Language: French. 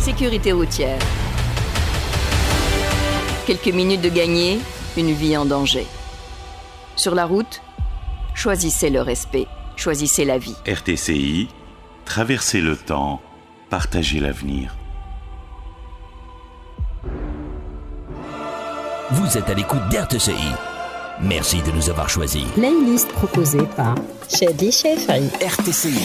Sécurité routière. Quelques minutes de gagner, une vie en danger. Sur la route, choisissez le respect, choisissez la vie. RTCI, traversez le temps, partagez l'avenir. Vous êtes à l'écoute d'RTCI. Merci de nous avoir choisis. Playlist proposée par Shady Shefri. RTCI.